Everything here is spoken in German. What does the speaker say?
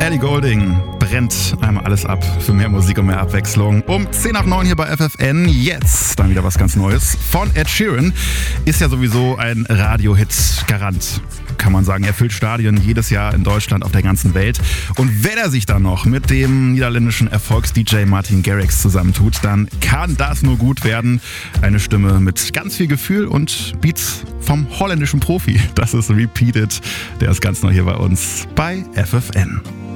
Ellie Goulding brennt einmal alles ab für mehr Musik und mehr Abwechslung. Um 10:09 hier bei FFN. Jetzt dann wieder was ganz Neues von Ed Sheeran. Ist ja sowieso ein Radio-Hit Garant. Kann man sagen, er füllt Stadien jedes Jahr in Deutschland, auf der ganzen Welt. Und wenn er sich dann noch mit dem niederländischen Erfolgs-DJ Martin Garrix zusammentut, dann kann das nur gut werden. Eine Stimme mit ganz viel Gefühl und Beats vom holländischen Profi. Das ist Repeated. Der ist ganz neu hier bei uns bei FFN.